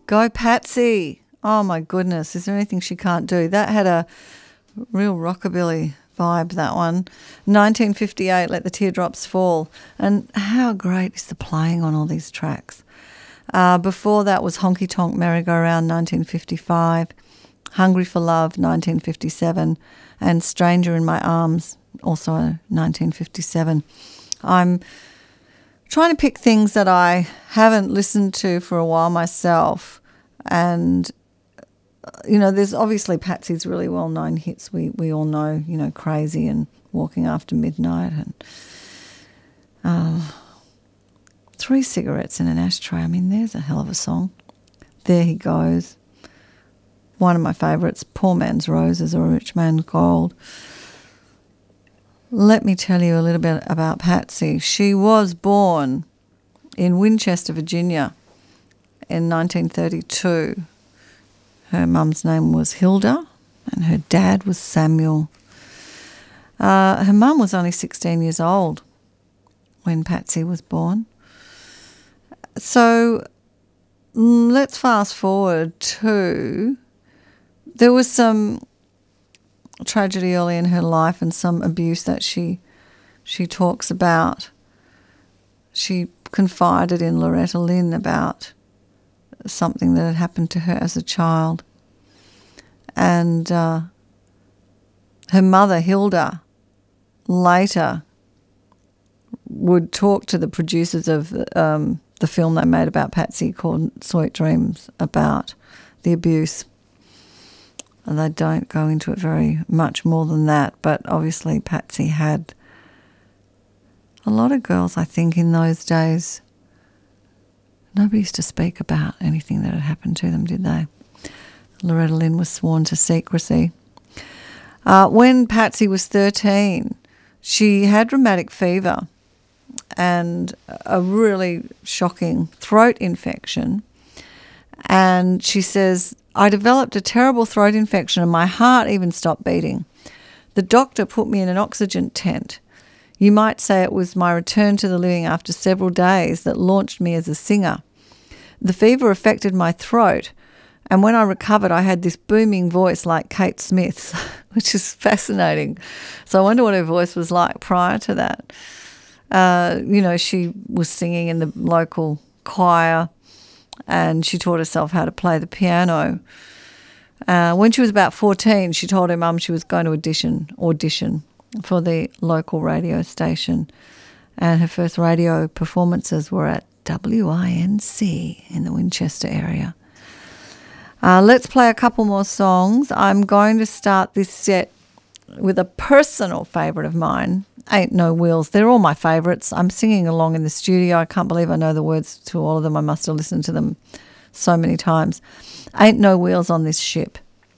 Go Patsy. Oh, my goodness. Is there anything she can't do? That had a real rockabilly vibe, that one. 1958, Let the Teardrops Fall. And how great is the playing on all these tracks? Before that was Honky Tonk Merry-Go-Round, 1955. Hungry for Love, 1957. And Stranger in My Arms, also 1957. I'm trying to pick things that I haven't listened to for a while myself. And, you know, there's obviously Patsy's really well-known hits. We all know, you know, Crazy and Walking After Midnight and Three Cigarettes in an Ashtray. I mean, there's a hell of a song. There He Goes. One of my favourites, Poor Man's Roses or Rich Man's Gold. Let me tell you a little bit about Patsy. She was born in Winchester, Virginia in 1932. Her mum's name was Hilda and her dad was Samuel. Her mum was only 16 years old when Patsy was born. So let's fast forward to, there was some tragedy early in her life and some abuse that she talks about. She confided in Loretta Lynn about something that had happened to her as a child. And her mother, Hilda, later would talk to the producers of the film they made about Patsy called Sweet Dreams about the abuse. And they don't go into it very much more than that, but obviously Patsy had a lot of girls, I think, in those days. Nobody used to speak about anything that had happened to them, did they? Loretta Lynn was sworn to secrecy. When Patsy was 13, she had rheumatic fever and a really shocking throat infection. And she says, I developed a terrible throat infection and my heart even stopped beating. The doctor put me in an oxygen tent. You might say it was my return to the living after several days that launched me as a singer. The fever affected my throat, and when I recovered, I had this booming voice like Kate Smith's, which is fascinating. So I wonder what her voice was like prior to that. You know, she was singing in the local choir, and she taught herself how to play the piano. When she was about 14, she told her mum she was going to audition for the local radio station, and her first radio performances were at WINC in the Winchester area. Let's play a couple more songs. I'm going to start this set with a personal favourite of mine, Ain't No Wheels. They're all my favourites. I'm singing along in the studio. I can't believe I know the words to all of them. I must have listened to them so many times. Ain't No Wheels on This Ship.